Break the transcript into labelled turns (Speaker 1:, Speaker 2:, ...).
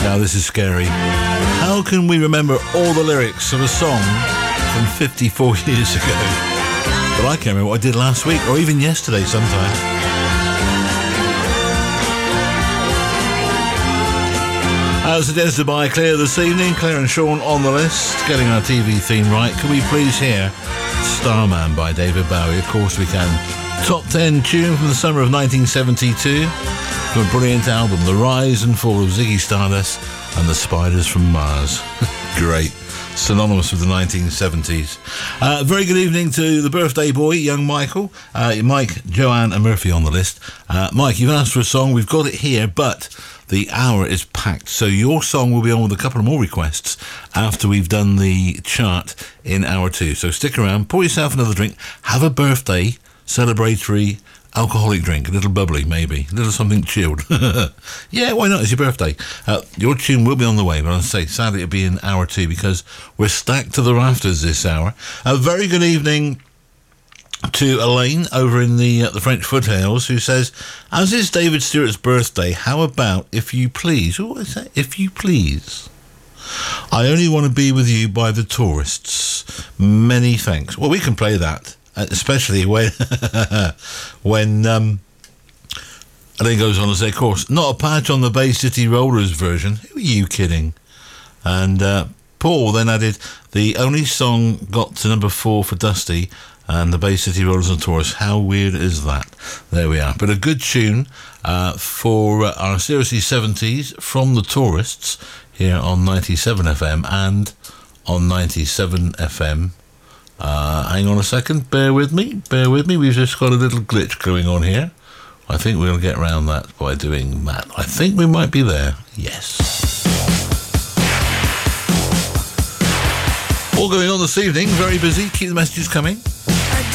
Speaker 1: Now this is scary. How can we remember all the lyrics of a song from 54 years ago? But I can't remember what I did last week or even yesterday sometime. As suggested by Claire this evening, Claire and Sean on the list, getting our TV theme right. Can we please hear Starman by David Bowie? Of course we can. Top 10 tune from the summer of 1972 from a brilliant album, The Rise and Fall of Ziggy Stardust and the Spiders from Mars. Great. Synonymous with the 1970s. Very good evening to the birthday boy, young Michael. Mike, Joanne and Murphy on the list. Mike, you've asked for a song. We've got it here, but the hour is packed, so your song will be on with a couple of more requests after we've done the chart in hour 2. So stick around, pour yourself another drink, have a birthday celebratory alcoholic drink, a little bubbly maybe, a little something chilled. Yeah, why not? It's your birthday. Your tune will be on the way, but I'll say sadly it'll be in hour 2 because we're stacked to the rafters this hour. A very good evening to Elaine over in the French foothills, who says, as it's David Stewart's birthday, how about If You Please? What is that? If You Please. I Only Want to Be With You by the Tourists. Many thanks. Well, we can play that, especially when Elaine goes on to say, of course, not a patch on the Bay City Rollers version. Who are you kidding? And Paul then added, the only song got to number 4 for Dusty and the Bay City Rollers and Tourists. How weird is that? There we are. But a good tune for our Seriously 70s from the Tourists here on 97 FM and on 97 FM. Hang on a second. Bear with me. We've just got a little glitch going on here. I think we'll get around that by doing that. I think we might be there. Yes. All going on this evening. Very busy. Keep the messages coming.